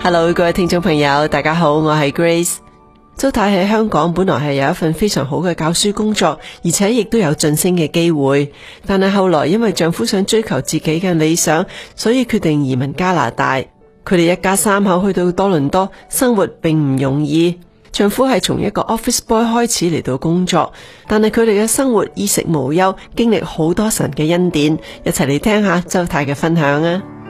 Hello， 各位聽眾朋友，大家好，我係 Grace。周太喺香港本來係有一份非常好嘅教書工作，而且亦都有晉升嘅機會。但係後來因為丈夫想追求自己嘅理想，所以決定移民加拿大。佢哋一家三口去到多倫多，生活並唔容易。丈夫係從一個 office boy 開始嚟到工作，但係佢哋嘅生活衣食無憂，經歷好多神嘅恩典。一齊嚟聽下周太嘅分享啊！